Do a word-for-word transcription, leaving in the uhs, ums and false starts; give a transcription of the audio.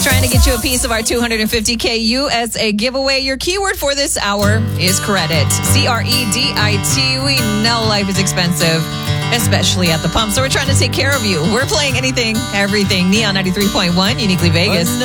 Trying to get you a piece of our two hundred fifty K U S A giveaway. Your keyword for this hour is credit. C R E D I T. We know life is expensive, especially at the pump. So we're trying to take care of you. We're playing anything, everything. Neon ninety-three point one, Uniquely Vegas.